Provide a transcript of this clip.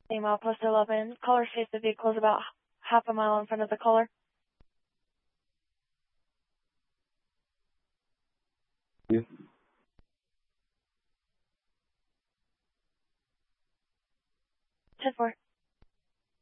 Same outpost 11. Caller states the vehicle is about half a mile in front of the caller. Yeah. 10-4.